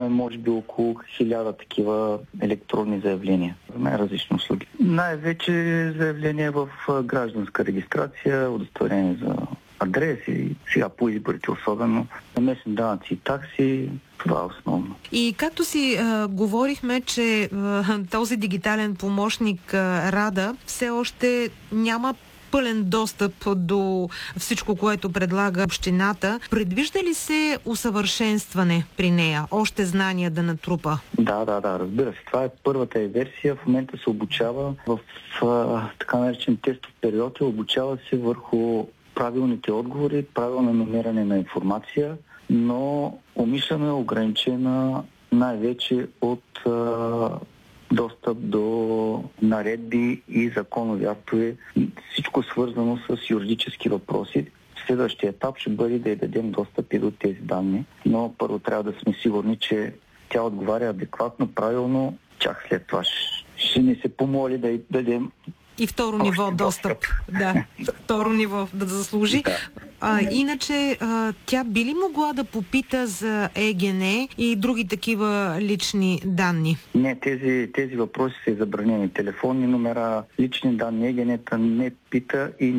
получаваме може би около 1000 такива електронни заявления за най-различни услуги. Най-вече заявления в гражданска регистрация, удостоверение за адреси, сега по изборите особено, на местни данъци и такси. Това е основно. И както си говорихме, че този дигитален помощник Рада все още няма пълен достъп до всичко, което предлага общината. Предвижда ли се усъвършенстване при нея? Още знания да натрупа? Да, разбира се. Това е първата версия. В момента се обучава в така наречен тестов период. Обучава се върху правилните отговори, правилно намиране на информация, но умишлено е ограничена най-вече от достъп до наредби и законови актове. Всичко свързано с юридически въпроси. Следващия етап ще бъде да й дадем достъп и до тези данни, но първо трябва да сме сигурни, че тя отговаря адекватно, правилно. Чак след това ще ни се помоли да й дадем и второ ниво достъп. Да, второ ниво да заслужи. Иначе, тя би ли могла да попита за ЕГН и други такива лични данни? Не, тези въпроси са забранени. Телефонни номера, лични данни, ЕГН-та не пита и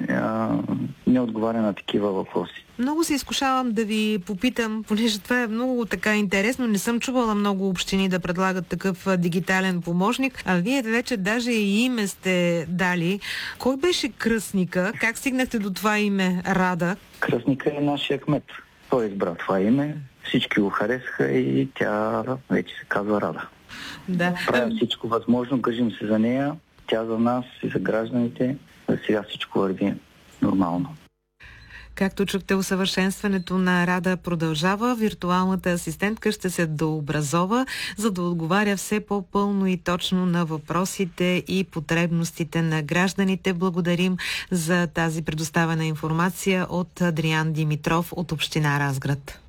не отговаря на такива въпроси. Много се изкушавам да ви попитам, понеже това е много така интересно. Не съм чувала много общини да предлагат такъв дигитален помощник, а вие вече даже и име сте дали. Кой беше кръстника? Как стигнахте до това име Рада? Кръстника е нашия кмет. Той избра това име, всички го харесаха и тя вече се казва Рада. Да. Правим всичко възможно, грижим се за нея, тя за нас и за гражданите. Сега всичко върви нормално. Както чухте, усъвършенстването на Рада продължава. Виртуалната асистентка ще се дообразова, за да отговаря все по-пълно и точно на въпросите и потребностите на гражданите. Благодарим за тази предоставена информация от Адриан Димитров от община Разград.